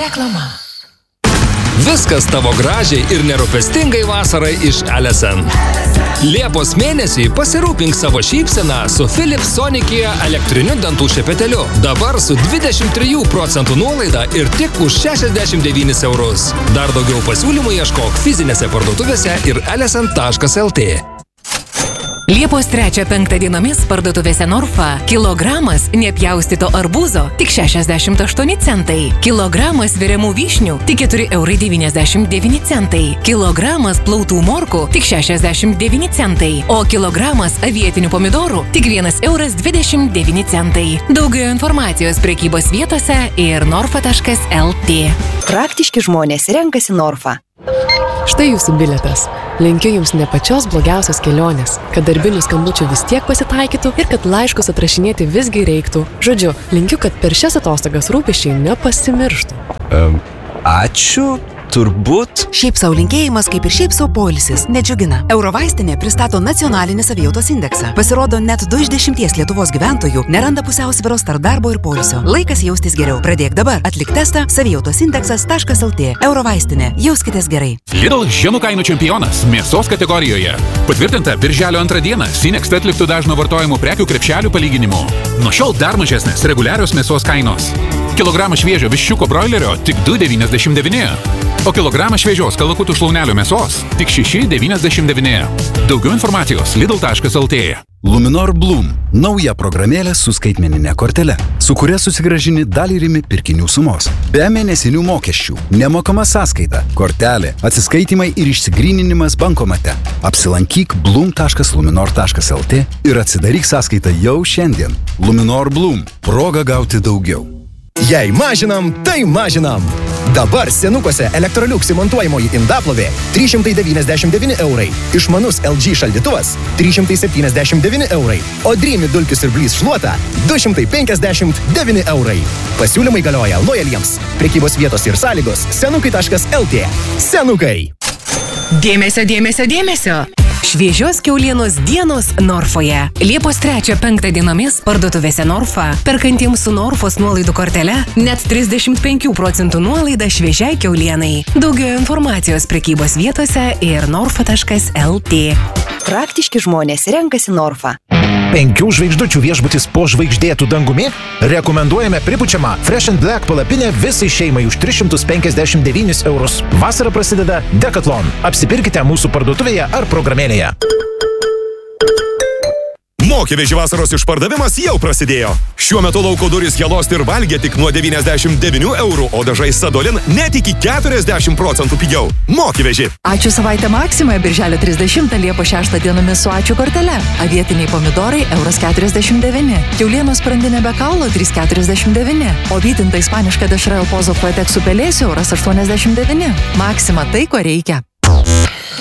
Reklama. Viskas tavo gražiai ir nerūpestingai vasarai iš LSN. Liepos mėnesį pasirūpink savo šypseną su Philips Sonicare elektriniu dantų šepeteliu. Dabar su 23% nuolaida ir tik už 69 eurus. Dar daugiau pasiūlymų ieškok fizinėse parduotuvėse ir lsn.lt. Liepos 3-5 dienomis parduotuvėse Norfa kilogramas nepjaustyto arbūzo tik 68 centai, kilogramas viriamų vyšnių tik 4,99 eurai, kilogramas plautų morkų tik 69 centai, o kilogramas avietinių pomidorų tik 1,29 eurai. Daugiau informacijos prekybos vietose ir norfa.lt. Praktiški žmonės renkasi Norfa. Štai jūsų bilietas. Linkiu jums ne pačios blogiausios kelionės, kad darbinių skambučių vis tiek pasitaikytų ir kad laiškus atrašinėti visgi reiktų. Žodžiu, linkiu, kad per šias atostogas rūpesčiai nepasimirštų. Ačiū. Turbūt. Šiaip sau linkėjimas, kaip ir šiaip sau poilsis, nedžiugina. Eurovaistinė pristato nacionalinį savijautos indeksą. Pasirodo, net 2 iš 10 Lietuvos gyventojų neranda pusiausvyros tarp darbo ir poilsio. Laikas jaustis geriau. Pradėk dabar. Atlik testą savijautosindeksas.lt. Eurovaistinė. Jauskitės gerai. Lidl žemų kainų čempionas mėsos kategorijoje. Patvirtinta birželio 2 dieną Sinext atliktų dažno vartojimo prekių krepšelių palyginimu. Nuo šiol dar mažesnės reguliarios mėsos kainos. Kilogramas šviežio viščiuko broilerio tik 2,99. O kilogramas šviežios kalakutų šlaunelio mėsos tik 6,99. Daugiau informacijos lidl.lt. Luminor Bloom – nauja programėlė su skaitmeninė kortele, su kuria susigrąžini dalį rimi pirkinių sumos. Be mėnesinių mokesčių, nemokama sąskaita, kortelė, atsiskaitimai ir išsigryninimas bankomate. Apsilankyk bloom.luminor.lt ir atsidaryk sąskaitą jau šiandien. Luminor Bloom – proga gauti daugiau. Jei mažinam, tai mažinam. Dabar Senukuose Electrolux įmontuojamoji indaplovė 399 eurai, išmanus LG šaldytuvas 379 eurai, o Dreamy dulkių siurblys šluota 259 eurai. Pasiūlymai galioja lojaliems. Prekybos vietos ir sąlygos senukai.lt. Senukai. Dėmesio, dėmesio, dėmesio! Šviežios kiaulienos dienos Norfoje. Liepos 3-5 dienomis parduotuvėse Norfa, perkantiems su Norfos nuolaidų kortele, net 35% nuolaida šviežiai kiaulienai. Daugiau informacijos prekybos vietose ir norfa.lt. Praktiški žmonės renkasi Norfa. 5 žvaigždučių viešbutis po žvaigždėtų dangumi? Rekomenduojame pripučiamą Fresh and Black palapinę visai šeimai už 359 eurus. Vasara prasideda Decathlon. Apsipirkite mūsų parduotuvėje ar programėlėje. Mokyveži vasaros išpardavimas jau prasidėjo. Šiuo metu lauko durys Helost ir Valgė tik nuo 99 eurų, o dažai Sadolin net iki 40% pigiau. Mokyveži. Ačiū savaitę Maksimoje birželio 30 Liepos 6 dienomis su ačiū kortele. Avietiniai pomidorai €49. Kiaulienos sprandinė be kaulo 3,49. O vytinta ispaniška dešra El Pozo Fuetek su pelėsiu €89. Maksima tai, ko reikia.